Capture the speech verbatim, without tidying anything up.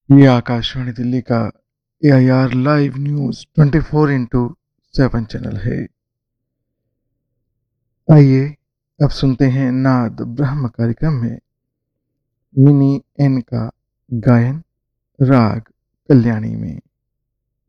ये आकाशवाणी दिल्ली का ए I R live news twenty four into seven channel है। आइए अब सुनते हैं नाद ब्रह्म कार्यक्रम में मिनी एन का गायन राग कल्याणी में।